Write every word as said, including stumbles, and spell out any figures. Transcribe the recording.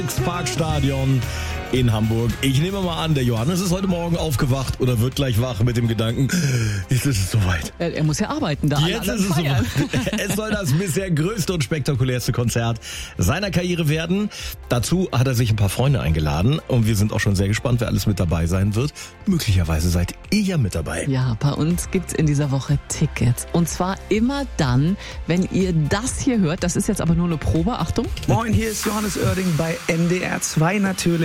Parkstadion in Hamburg. Ich nehme mal an, der Johannes ist heute Morgen aufgewacht oder wird gleich wach mit dem Gedanken, jetzt ist es soweit. Er, er muss ja arbeiten da. Jetzt ist es soweit. Es soll das bisher größte und spektakulärste Konzert seiner Karriere werden. Dazu hat er sich ein paar Freunde eingeladen und wir sind auch schon sehr gespannt, wer alles mit dabei sein wird. Möglicherweise seid ihr ja mit dabei. Ja, bei uns gibt's in dieser Woche Tickets. Und zwar immer dann, wenn ihr das hier hört. Das ist jetzt aber nur eine Probe. Achtung. Moin, hier ist Johannes Oerding bei N D R zwei natürlich.